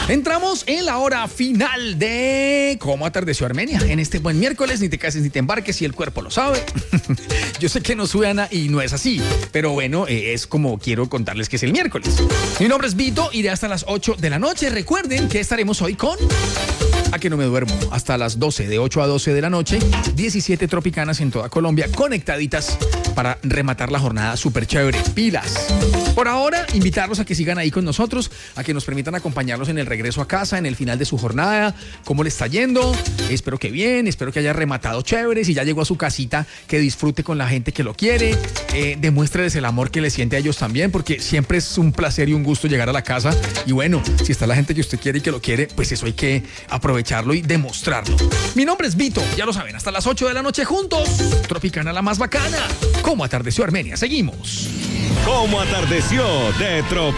Entramos en la hora final de Cómo atardeció Armenia. En este buen miércoles, ni te cases ni te embarques si el cuerpo lo sabe. Yo sé que no suena y no es así, pero bueno, es como quiero contarles que es el miércoles. Mi nombre es Vito, iré hasta las 8 de la noche. Recuerden que estaremos hoy con A que no me duermo, hasta las 12, de 8 a 12 de la noche, 17 tropicanas en toda Colombia, conectaditas para rematar la jornada súper chévere. Pilas. Por ahora, invitarlos a que sigan ahí con nosotros, a que nos permitan acompañarlos en el regreso a casa, en el final de su jornada, cómo le está yendo. Espero que bien, espero que haya rematado chévere. Si ya llegó a su casita, que disfrute con la gente que lo quiere. Demuéstreles el amor que le siente a ellos también, porque siempre es un placer y un gusto llegar a la casa. Y bueno, si está la gente que usted quiere y que lo quiere, pues eso hay que aprovecharlo y demostrarlo. Mi nombre es Vito, ya lo saben, hasta las 8 de la noche juntos. Tropicana la más bacana. Cómo atardeció Armenia. Seguimos. Cómo atardeció de Tropicana.